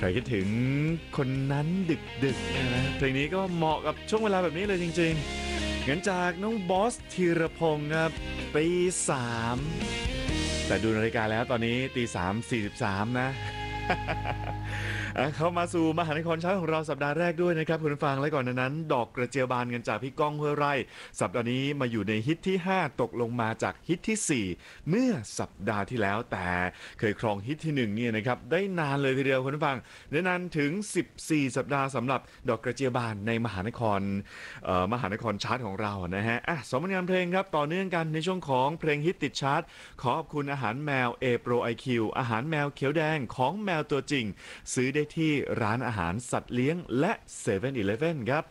รคิดถึงคนนั้นดึกๆนะเพลงนี้ก็เหมาะกับช่วงเวลาแบบนี้เลยจริงๆงั้นจากน้องบอสธีรพงศ์ครับตีสามแต่ดูนาฬิกาแล้วตอนนี้ตี3:43นะ เข้ามาสู่มหานครเช้าของเราสัปดาห์แรกด้วยนะครับคุณผู้ฟังและก่อนนั้นดอกกระเจียวบานกันจากพี่ก้องห้วยไร่สัปดาห์นี้มาอยู่ในฮิตที่5ตกลงมาจากฮิตที่4เมื่อสัปดาห์ที่แล้วแต่เคยครองฮิตที่1เนี่ยนะครับได้นานเลยทีเดียวคุณผู้ฟังได้นานถึง14สัปดาห์สำหรับดอกกระเจียวบานในมหานครชาร์ตของเรานะฮะสองผลงานเพลงครับต่อเนื่องกันในช่วงของเพลงฮิตติดชาร์ตขอบคุณอาหารแมว A Pro IQ อาหารแมวเขียวแดงของแมวตัวจริงซื้อได้ที่ร้านอาหารสัตว์เลี้ยงและ 7-Eleven ครับ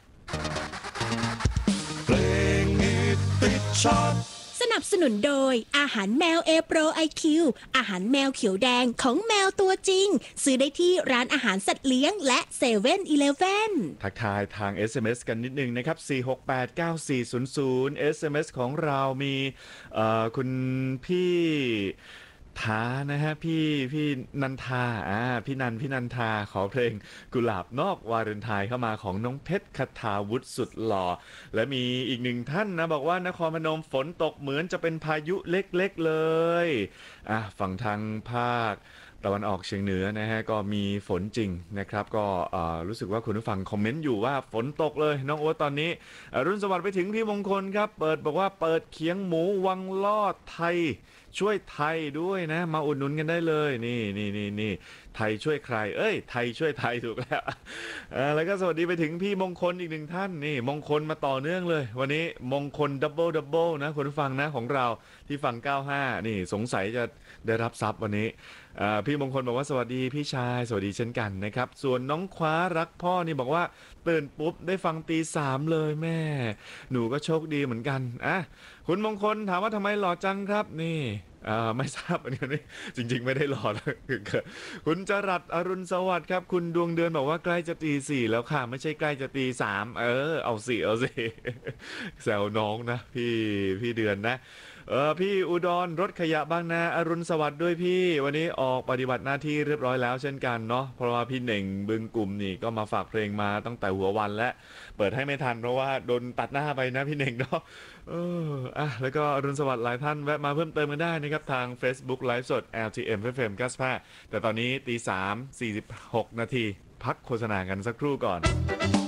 เพลงฮิตติดชาร์ตสนับสนุนโดยอาหารแมว A Pro IQ อาหารแมวเขียวแดงของแมวตัวจริงซื้อได้ที่ร้านอาหารสัตว์เลี้ยงและ 7-Eleven ทักทายทาง SMS กันนิดนึงนะครับ4689400 SMS ของเรามีคุณพี่ทานะฮะพี่นันทาพี่นันทาขอเพลงกุหลาบนอกวาเลนไทน์เข้ามาของน้องเพชรคทาวุฒิสุดหล่อและมีอีกหนึ่งท่านนะบอกว่านครพนมฝนตกเหมือนจะเป็นพายุเล็กๆเลยฝั่งทางภาคตะวันออกเฉียงเหนือนะฮะก็มีฝนจริงนะครับก็รู้สึกว่าคุณผู้ฟังคอมเมนต์อยู่ว่าฝนตกเลยน้องโอ๊ตตอนนี้รุ่นสวัสดิ์ไปถึงพี่มงคลครับบอกว่าเปิดเคียงหมูวังลอดไทยช่วยไทยด้วยนะมาอุดหนุนกันได้เลยนี่ไทยช่วยใครไทยช่วยไทยถูกแล้วแล้วก็สวัสดีไปถึงพี่มงคลอีกหนึ่งท่านนี่มงคลมาต่อเนื่องเลยวันนี้มงคลดับเบิลนะคุณผู้ฟังนะของเราที่ฟัง95นี่สงสัยจะได้รับทรัพย์วันนี้พี่มงคลบอกว่าสวัสดีพี่ชายสวัสดีเช่นกันนะครับส่วนน้องคว้ารักพ่อนี่บอกว่าตื่นปุ๊บได้ฟังตี3เลยแม่หนูก็โชคดีเหมือนกันคุณมงคลถามว่าทำไมหล่อจังครับนี่ไม่ทราบอันนี้จริงๆไม่ได้หล่อนะคุณจรัสอรุณสวัสดิ์ครับคุณดวงเดือนบอกว่าใกล้จะตี4แล้วค่ะไม่ใช่ใกล้จะตี3เอาสิแซวน้องนะพี่เดือนนะพี่อุดรรถขยะบางนาอรุณสวัสดิ์ด้วยพี่วันนี้ออกปฏิบัติหน้าที่เรียบร้อยแล้วเช่นกันเนาะเพราะว่าพี่เหน่งบึงกลุ่มนี่ก็มาฝากเพลงมาตั้งแต่หัววันและเปิดให้ไม่ทันเพราะว่าโดนตัดหน้าไปนะพี่เหน่งเนาะแล้วก็อรุณสวัสดิ์หลายท่านแวะมาเพิ่มเติมกันได้นะครับทาง Facebook ไลฟ์สด LTM FM 95แต่ตอนนี้ตี3:46 นาทีพักโฆษณากันสักครู่ก่อน